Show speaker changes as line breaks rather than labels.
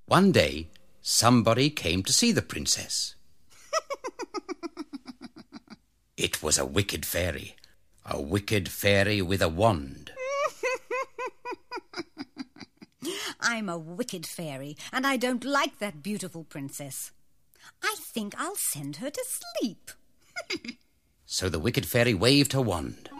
One day, somebody came to see the princess. It was a wicked fairy with a wand.
I'm a wicked fairy, and I don't like that beautiful princess. I think I'll send her to sleep.
So the wicked fairy waved her wand.